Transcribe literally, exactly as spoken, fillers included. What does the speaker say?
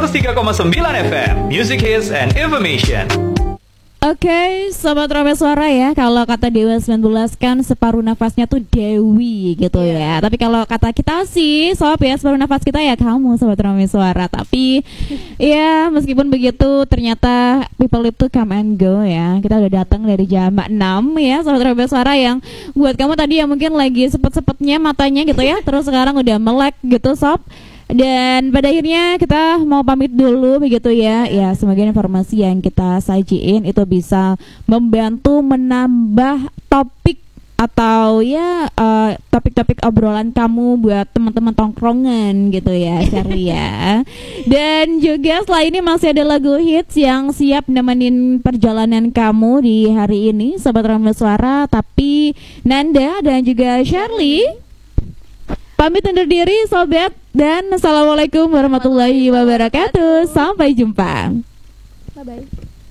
seratus tiga koma sembilan F M, Music Hits and Information. Oke, okay, Sobat Rame Suara ya. Kalau kata Dewa sembilan belas kan separuh nafasnya tuh Dewi gitu ya. Tapi kalau kata kita sih Sob ya, separuh nafas kita ya kamu Sobat Rame Suara. Tapi ya meskipun begitu ternyata people itu come and go ya. Kita udah datang dari jam enam ya Sobat Rame Suara, yang buat kamu tadi yang mungkin lagi sepet-sepetnya matanya gitu ya, terus sekarang udah melek gitu Sob. Dan pada akhirnya kita mau pamit dulu begitu ya. Ya, semoga informasi yang kita sajiin itu bisa membantu menambah topik atau ya uh, topik-topik obrolan kamu buat teman-teman tongkrongan gitu ya, Shirley ya. Dan juga setelah ini masih ada lagu hits yang siap nemenin perjalanan kamu di hari ini Sobat Rame Suara. Tapi Nanda dan juga Shirley pamit undur diri Sobat, dan assalamualaikum warahmatullahi wabarakatuh. Sampai jumpa. Bye bye.